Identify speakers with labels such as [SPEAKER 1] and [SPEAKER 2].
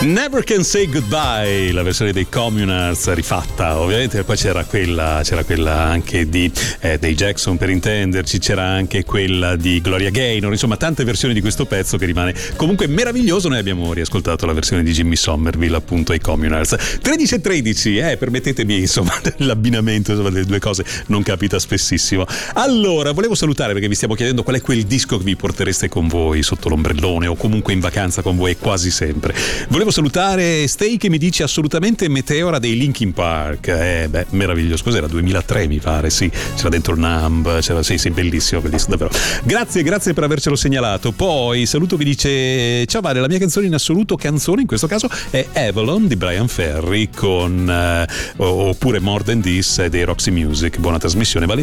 [SPEAKER 1] Never Can Say Goodbye, la versione dei Communards rifatta, ovviamente. Poi c'era quella anche dei Jackson, per intenderci, c'era anche quella di Gloria Gaynor, insomma tante versioni di questo pezzo che rimane comunque meraviglioso. Noi abbiamo riascoltato la versione di Jimmy Somerville, appunto, ai Communards. 13:13, permettetemi, insomma, l'abbinamento, insomma, delle due cose non capita spessissimo. Allora, volevo salutare, perché vi stiamo chiedendo qual è quel disco che vi portereste con voi sotto l'ombrellone o comunque in vacanza con voi quasi sempre. Volevo salutare Stay che mi dice assolutamente Meteora dei Linkin Park. Meraviglioso. Cos'era? 2003 mi pare, sì. C'era dentro Numb, c'era, sì, bellissimo davvero. Grazie per avercelo segnalato. Poi saluto che dice: ciao Vale, la mia canzone in assoluto, canzone in questo caso, è Avalon di Brian Ferry oppure More Than This dei Roxy Music. Buona trasmissione, Vale.